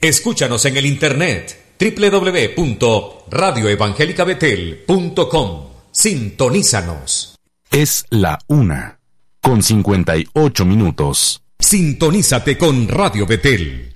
Escúchanos en el internet www.radioevangelicabetel.com. Sintonízanos. Es la 1:58. Sintonízate con Radio Betel.